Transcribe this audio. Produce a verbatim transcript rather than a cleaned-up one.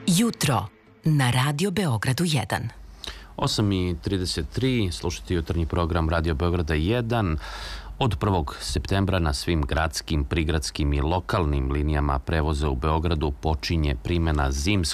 Jutro na Radio Beogradu jedan. osam i trideset tri, slušajte jutarnji program Radio Beograda jedan. Od prvog septembra na svim gradskim, prigradskim i lokalnim linijama prevoza u Beogradu počinje primjena zimskog